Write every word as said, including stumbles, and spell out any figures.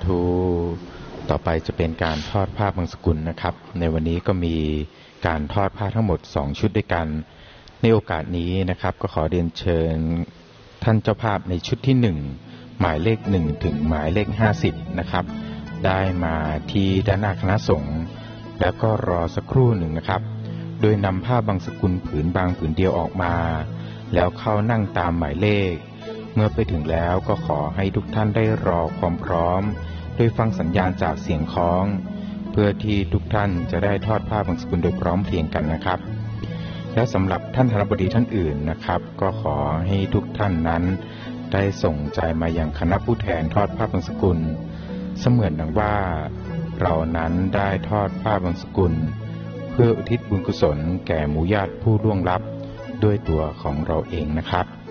ธุต่อไปจะเป็นการทอดผ้าบางสกุลนะครับในวันนี้ก็มีการทอดผ้าทั้งหมดสองชุดด้วยกันในโอกาสนี้นะครับก็ขอเรียนเชิญท่านเจ้าภาพในชุดที่หนึ่งหมายเลขหนึ่งถึงหมายเลขห้าสิบนะครับได้มาที่ด้านหน้าคณะสงฆ์แล้วก็รอสักครู่หนึ่งนะครับโดยนำผ้าบางสกุลผืนบางผืนเดียวออกมาแล้วเข้านั่งตามหมายเลขเมื่อไปถึงแล้วก็ขอให้ทุกท่านได้รอความพร้อมโดยฟังสัญญาณจากเสียงคล้องเพื่อที่ทุกท่านจะได้ทอดผ้าบางสกุลโดยพร้อมเพรียงกันนะครับและสำหรับท่านคณบดีท่านอื่นนะครับก็ขอให้ทุกท่านนั้นได้ส่งใจมายังคณะผู้แทนทอดผ้าบางสกุลเสมือนดังว่าเรานั้นได้ทอดผ้าบางสกุลเพื่ออุทิศบุญกุศลแก่หมู่ญาติผู้ล่วงลับด้วยตัวของเราเองนะครับ